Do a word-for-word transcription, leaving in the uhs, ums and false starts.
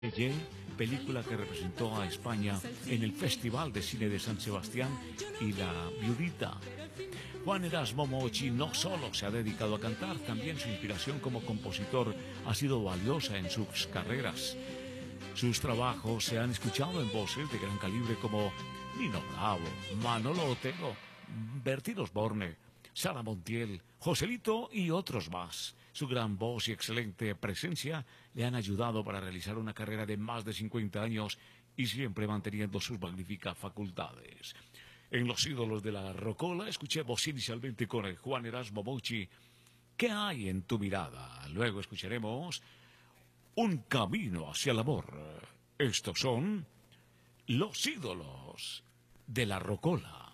Ye, película que representó a España en el Festival de Cine de San Sebastián, y La Viudita. Juan Erasmo Mochi no solo se ha dedicado a cantar, también su inspiración como compositor ha sido valiosa en sus carreras. Sus trabajos se han escuchado en voces de gran calibre como Nino Bravo, Manolo Otero, Bertín Osborne, Sara Montiel, Joselito y otros más. Su gran voz y excelente presencia le han ayudado para realizar una carrera de más de cincuenta años y siempre manteniendo sus magníficas facultades. En Los ídolos de la Rocola escuché voz inicialmente con el Juan Erasmo Mochi, ¿Qué hay en tu mirada? Luego escucharemos Un camino hacia el amor. Estos son Los ídolos de la Rocola.